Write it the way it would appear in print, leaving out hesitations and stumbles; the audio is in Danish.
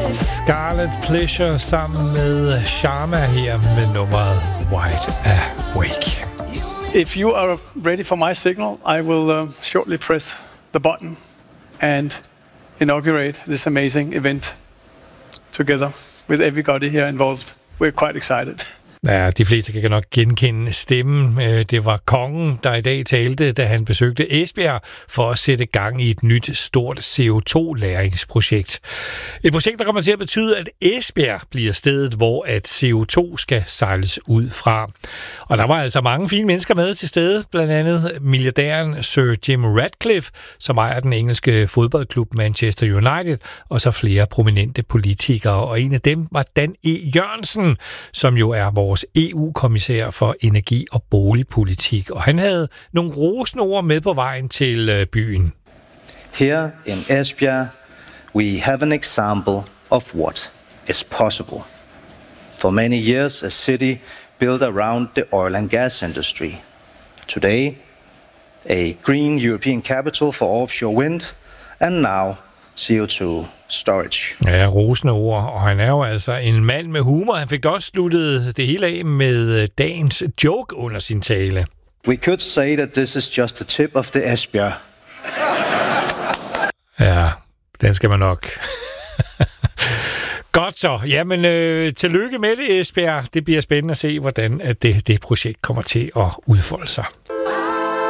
Scarlet Pleasure sammen med Sharma her med nummeret Wide Awake. If you are ready for my signal, I will shortly press the button and inaugurate this amazing event together with everybody here involved. We're quite excited. Ja, de fleste kan nok genkende stemmen. Det var kongen, der i dag talte, da han besøgte Esbjerg for at sætte gang i et nyt stort CO2-lagringsprojekt. Et projekt, der kommer til at betyde, at Esbjerg bliver stedet, hvor at CO2 skal sejles ud fra. Og der var altså mange fine mennesker med til stede, blandt andet milliardæren Sir Jim Ratcliffe, som ejer den engelske fodboldklub Manchester United, og så flere prominente politikere. Og en af dem var Dan E. Jørgensen, som jo er vores EU-kommissær for energi- og boligpolitik, og han havde nogle rosende ord med på vejen til byen. Here in Esbjerg, we have an example of what is possible. For many years, a city built around the oil and gas industry. Today, a green European capital for offshore wind, and now CO2 storage. Ja, rosende ord, og han er jo altså en mand med humor. Han fik også sluttet det hele af med dagens joke under sin tale. We could say that this is just the tip of the Esbjerg. Ja, den skal man nok. Godt så. Jamen, tillykke med det, Esbjerg. Det bliver spændende at se, hvordan det projekt kommer til at udfolde sig.